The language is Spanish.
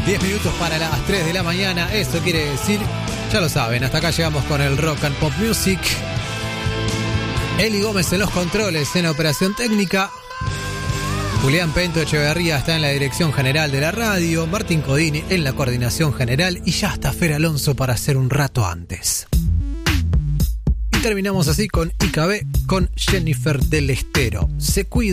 10 minutos para las 3 de la mañana. Eso quiere decir, ya lo saben, hasta acá llegamos con el Rock and Pop Music. Eli Gómez en los controles, en la operación técnica. Julián Pento Echeverría está en la dirección general de la radio. Martín Codini en la coordinación general. Y ya está Fer Alonso para hacer un rato antes. Y terminamos así con IKB, con Jennifer del Estero. Se cuida.